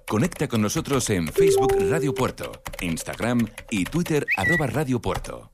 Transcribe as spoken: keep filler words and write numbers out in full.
Conecta con nosotros en Facebook Radio Puerto, Instagram y Twitter arroba Radio Puerto.